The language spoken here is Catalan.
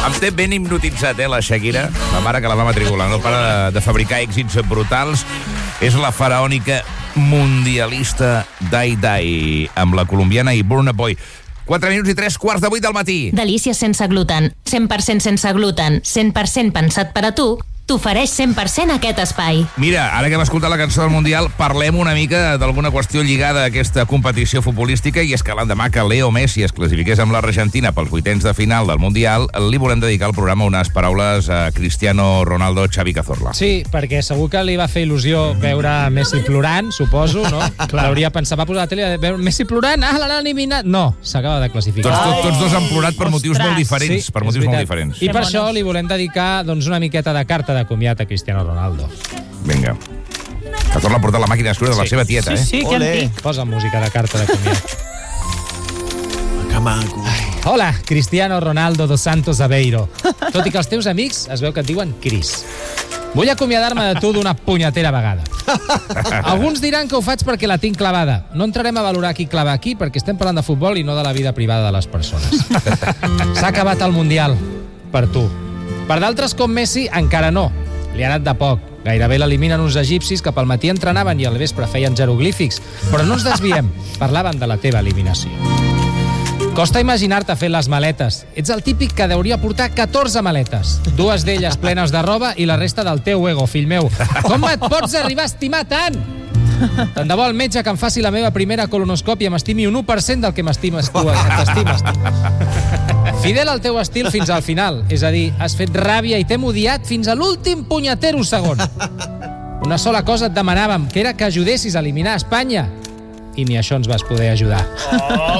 Em té ben hipnotitzat, la Shakira, la mare que la va matricular. No para de fabricar èxits brutals. És la faraònica mundialista Dai Dai, amb la colombiana i Burna Boy. 4 minuts i 3:15 del matí. Delícies sense gluten, 100% sense gluten, 100% pensat per a tu, t'ofereix 100% aquest espai. Mira, ara que hem escoltat la cançó del Mundial, parlem una mica d'alguna qüestió lligada a aquesta competició futbolística, i és que l'endemà que Leo Messi es classifiqués amb l'Argentina pels vuitens de final del Mundial, li volem dedicar al programa unes paraules a Cristiano Ronaldo, Xavi Cazorla. Sí, perquè segur que li va fer il·lusió veure Messi plorant, suposo, no? L'hauria pensat, va posar a la tele, veure Messi plorant, l'han eliminat. No, s'acaba de classificar. Tots dos han plorat per motius molt diferents. Sí, per motius molt diferents. I per això li volem dedicar una miqueta de carta de comiat a Cristiano Ronaldo. Vinga. Cazorla ha portat la màquina d'escriure de la seva tieta, Sí, què en dic? Posa música de carta de comiat. Que maco. Hola, Cristiano Ronaldo dos Santos Aveiro. Tot i que els teus amics es veu que et diuen Cris. Vull acomiadar-me de tu d'una punyetera vegada. Alguns diran que ho faig perquè la tinc clavada. No entrarem a valorar qui clava aquí, perquè estem parlant de futbol i no de la vida privada de les persones. S'ha acabat el Mundial. Per tu. Per d'altres, com Messi, encara no. Li ha anat de poc. Gairebé l'eliminen uns egipcis que pel matí entrenaven i al vespre feien jeroglífics. Però no ens desviem. Parlaven de la teva eliminació. Costa imaginar-te fent les maletes. Ets el típic que hauria portar 14 maletes. 2 d'elles plenes de roba i la resta del teu ego, fill meu. Com et pots arribar a estimar tant? Tant de bo el metge que em faci la meva primera colonoscòpia m'estimi un 1% del que m'estimes tu. T'estimes tu. Fidel al teu estil fins al final. És a dir, has fet ràbia i t'hem odiat fins a l'últim punyetero segon. Una sola cosa et demanàvem, que era que ajudessis a eliminar Espanya. I ni això ens vas poder ajudar.